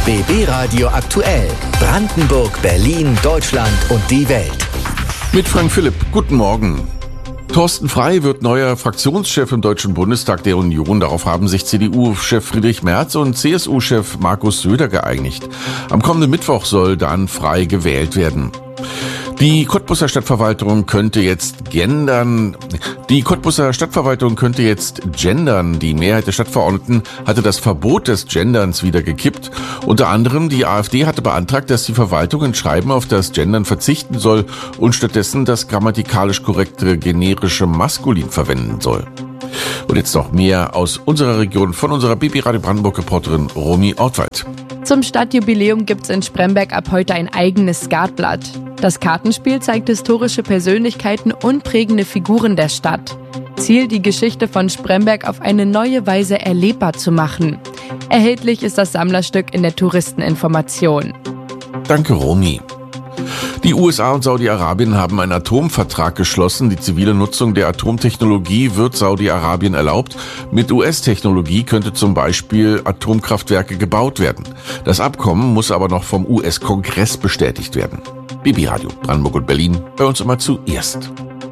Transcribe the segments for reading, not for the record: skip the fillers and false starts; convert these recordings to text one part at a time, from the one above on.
BB Radio aktuell. Brandenburg, Berlin, Deutschland und die Welt. Mit Frank Philipp. Guten Morgen. Thorsten Frey wird neuer Fraktionschef im Deutschen Bundestag der Union. Darauf haben sich CDU-Chef Friedrich Merz und CSU-Chef Markus Söder geeinigt. Am kommenden Mittwoch soll dann Frey gewählt werden. Die Cottbuser Stadtverwaltung könnte jetzt gendern. Die Mehrheit der Stadtverordneten hatte das Verbot des Genderns wieder gekippt. Unter anderem die AfD hatte beantragt, dass die Verwaltung in Schreiben auf das Gendern verzichten soll und stattdessen das grammatikalisch korrekte generische Maskulin verwenden soll. Und jetzt noch mehr aus unserer Region von unserer BB Radio Brandenburg-Reporterin Romy Ortwald. Zum Stadtjubiläum gibt's in Spremberg ab heute ein eigenes Skatblatt. Das Kartenspiel zeigt historische Persönlichkeiten und prägende Figuren der Stadt. Ziel, die Geschichte von Spremberg auf eine neue Weise erlebbar zu machen. Erhältlich ist das Sammlerstück in der Touristeninformation. Danke, Romy. Die USA und Saudi-Arabien haben einen Atomvertrag geschlossen. Die zivile Nutzung der Atomtechnologie wird Saudi-Arabien erlaubt. Mit US-Technologie könnte zum Beispiel Atomkraftwerke gebaut werden. Das Abkommen muss aber noch vom US-Kongress bestätigt werden. BB Radio Brandenburg und Berlin, bei uns immer zuerst.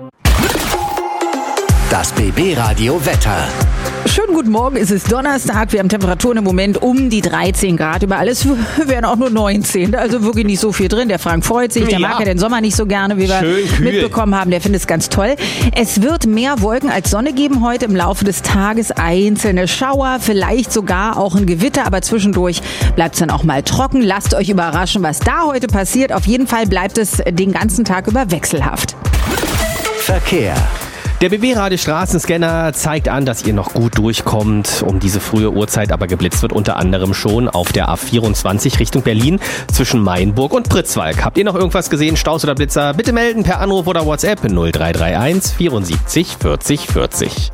Das BB Radio Wetter. Schönen guten Morgen, es ist Donnerstag, wir haben Temperaturen im Moment um die 13 Grad, über alles wären auch nur 19, also wirklich nicht so viel drin. Der Frank freut sich, der mag ja den Sommer nicht so gerne, wie wir mitbekommen haben, der findet es ganz toll. Es wird mehr Wolken als Sonne geben heute im Laufe des Tages, einzelne Schauer, vielleicht sogar auch ein Gewitter, aber zwischendurch bleibt es dann auch mal trocken. Lasst euch überraschen, was da heute passiert. Auf jeden Fall bleibt es den ganzen Tag über wechselhaft. Verkehr. Der BB-Radio-Straßenscanner zeigt an, dass ihr noch gut durchkommt. Um diese frühe Uhrzeit aber geblitzt wird unter anderem schon auf der A24 Richtung Berlin zwischen Mainburg und Pritzwalk. Habt ihr noch irgendwas gesehen, Staus oder Blitzer? Bitte melden per Anruf oder WhatsApp 0331 74 40 40.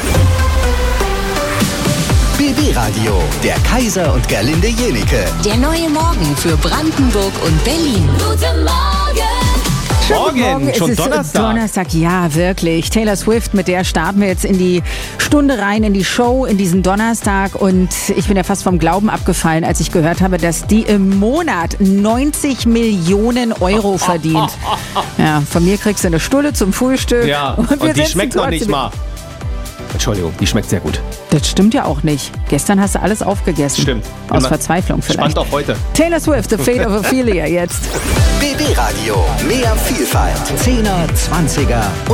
BB Radio, der Kaiser und Gerlinde Jenike. Der neue Morgen für Brandenburg und Berlin. Guten Morgen! Morgen, schon es ist Donnerstag, ja, wirklich. Taylor Swift, mit der starten wir jetzt in die Stunde rein, in die Show, in diesen Donnerstag. Und ich bin ja fast vom Glauben abgefallen, als ich gehört habe, dass die im Monat 90 Millionen Euro verdient. Ja, von mir kriegst du eine Stulle zum Frühstück. Ja, und die schmeckt noch nicht mal. Entschuldigung, die schmeckt sehr gut. Das stimmt ja auch nicht. Gestern hast du alles aufgegessen. Stimmt. Aus Verzweiflung vielleicht. Spannend auch heute. Taylor Swift, The Fate of Ophelia jetzt. BB Radio, mehr Vielfalt. 10er, 20er